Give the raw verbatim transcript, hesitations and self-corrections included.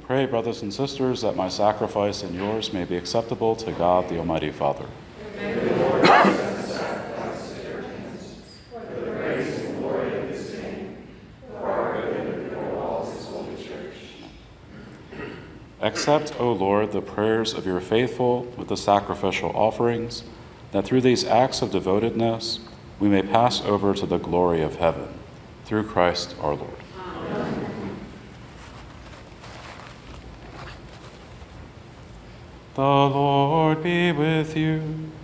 Pray, brothers and sisters, that my sacrifice and yours may be acceptable to God, the Almighty Father. May the Lord accept the sacrifice at your hands, for the praise and glory of his name, for our good and the good of all his holy church. Accept, O Lord, the prayers of your faithful with the sacrificial offerings, that through these acts of devotedness we may pass over to the glory of heaven. Through Christ our Lord. Amen. The Lord be with you.